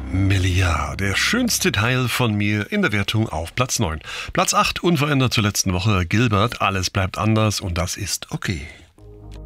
Milliard, der schönste Teil von mir in der Wertung auf Platz 9. Platz 8, unverändert zur letzten Woche, Gilbert, alles bleibt anders und das ist okay.